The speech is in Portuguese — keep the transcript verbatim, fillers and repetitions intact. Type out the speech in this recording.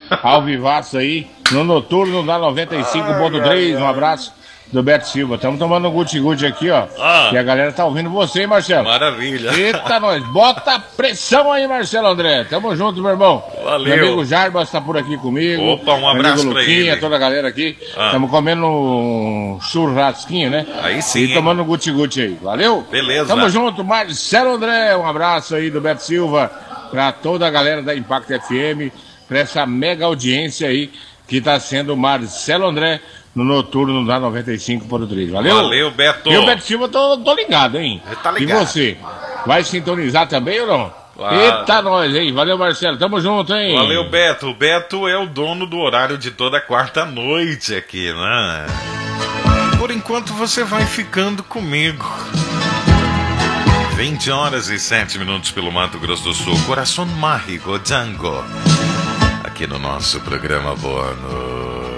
ao vivaço aí, no noturno da noventa e cinco ponto três. Um abraço do Beto Silva. Estamos tomando um guti-guti aqui, ó. Ah. E a galera tá ouvindo você, hein, Marcelo? Maravilha. Eita, nós. Bota pressão aí, Marcelo André. Tamo junto, meu irmão. Valeu. Meu amigo Jarbas tá por aqui comigo. Opa, um abraço meu amigo pra Luquinha, ele. toda a galera aqui. Estamos ah. comendo um churrasquinho, né? Aí sim. E tomando um guti-guti aí. Valeu? Beleza. Tamo junto, Marcelo André. Um abraço aí do Beto Silva pra toda a galera da Impact F M, pra essa mega audiência aí que tá sendo o Marcelo André no noturno da noventa e cinco ponto três. Valeu? Valeu, Beto. E o Beto Silva, tô, tô ligado, hein? Tá ligado. E você? Vai sintonizar também ou não? Claro. Eita, nós, hein? Valeu, Marcelo. Tamo junto, hein? Valeu, Beto. O Beto é o dono do horário de toda quarta-noite aqui, né? Por enquanto você vai ficando comigo. vinte horas e sete minutos pelo Mato Grosso do Sul. Coração Mágico, Django. Aqui no nosso programa Boa Noite.